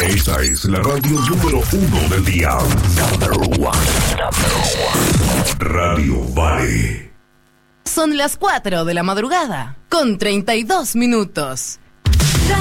Esta es la radio número 1 del día. Number one. Radio Vale. Son las 4 de la madrugada, con 32 minutos.